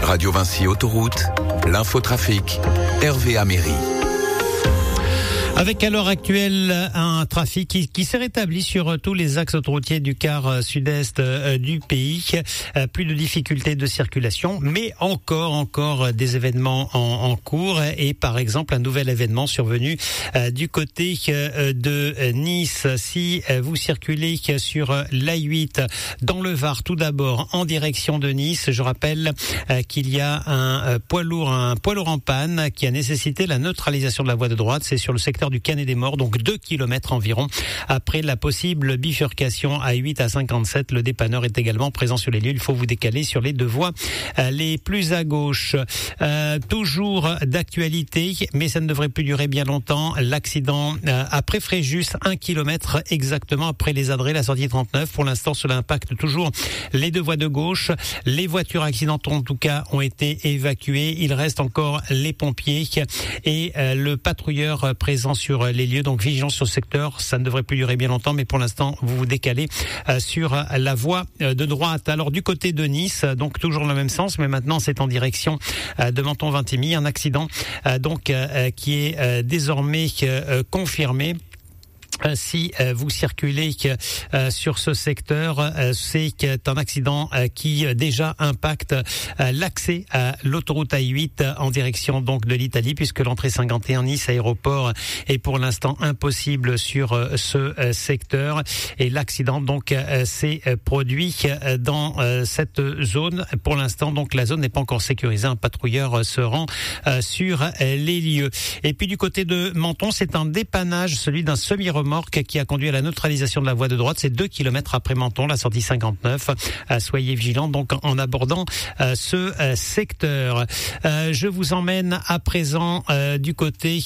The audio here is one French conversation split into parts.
Radio Vinci Autoroute, l'infotrafic, Hervé Améry. Avec à l'heure actuelle un trafic qui s'est rétabli sur tous les axes autoroutiers du quart sud-est du pays. Plus de difficultés de circulation, mais encore des événements en cours. Et par exemple, un nouvel événement survenu du côté de Nice. Si vous circulez sur l'A8 dans le Var, tout d'abord en direction de Nice, je rappelle qu'il y a un poids lourd en panne qui a nécessité la neutralisation de la voie de droite. C'est sur le secteur du Canet des Morts, donc 2 km environ. Après la possible bifurcation à 8 à 57, le dépanneur est également présent sur les lieux. Il faut vous décaler sur les deux voies les plus à gauche. Toujours d'actualité, mais ça ne devrait plus durer bien longtemps. L'accident après Fréjus, 1 km exactement après les Adrets, la sortie 39. Pour l'instant, cela impacte toujours les deux voies de gauche. Les voitures accidentées, en tout cas, ont été évacuées. Il reste encore les pompiers et le patrouilleur présent sur les lieux, donc vigilance sur le secteur. Ça ne devrait plus durer bien longtemps, mais pour l'instant vous vous décalez sur la voie de droite. Alors du côté de Nice, donc toujours dans le même sens, mais maintenant c'est en direction de Menton-Vintimille, un accident qui est désormais confirmé. Si vous circulez sur ce secteur, c'est un accident qui déjà impacte l'accès à l'autoroute A8 en direction donc de l'Italie, puisque l'entrée 51 Nice aéroport est pour l'instant impossible sur ce secteur. Et l'accident donc s'est produit dans cette zone. Pour l'instant, donc la zone n'est pas encore sécurisée. Un patrouilleur se rend sur les lieux. Et puis du côté de Menton, c'est un dépannage, celui d'un semi-remorque qui a conduit à la neutralisation de la voie de droite. C'est 2 km après Menton, la sortie 59. Soyez vigilants donc en abordant ce secteur. Je vous emmène à présent du côté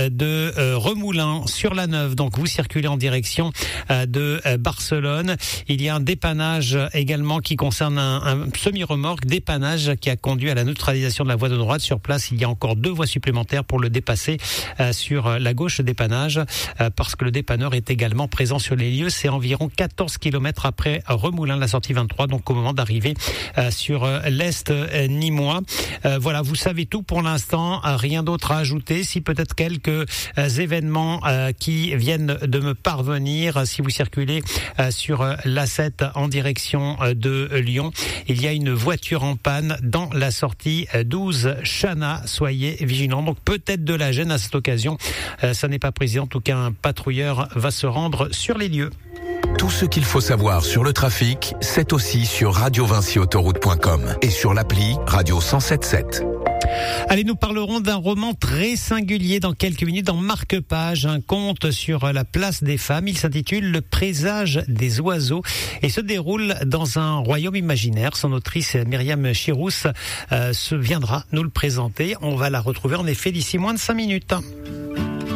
de Remoulins sur la Neuve. Donc vous circulez en direction de Barcelone. Il y a un dépannage également qui concerne un semi-remorque, dépannage qui a conduit à la neutralisation de la voie de droite. Sur place, il y a encore 2 voies supplémentaires pour le dépasser sur la gauche dépannage parce que le dépanneur est également présent sur les lieux. C'est environ 14 km après Remoulins, la sortie 23, donc au moment d'arriver sur l'Est nîmois. Voilà, vous savez tout pour l'instant, rien d'autre à ajouter. Si peut-être quelques événements qui viennent de me parvenir, si vous circulez sur l'A7 en direction de Lyon, il y a une voiture en panne dans la sortie 12 Chana. Soyez vigilants. Donc peut-être de la gêne à cette occasion. Ça n'est pas précis. En tout cas, un patrouilleur va se rendre sur les lieux. Tout ce qu'il faut savoir sur le trafic, c'est aussi sur radiovinciautoroute.com et sur l'appli Radio 107.7. Allez, nous parlerons d'un roman très singulier dans quelques minutes dans Marque-Page, un conte sur la place des femmes. Il s'intitule Le présage des oiseaux et se déroule dans un royaume imaginaire. Son autrice Myriam Chirousse viendra nous le présenter. On va la retrouver en effet d'ici moins de 5 minutes.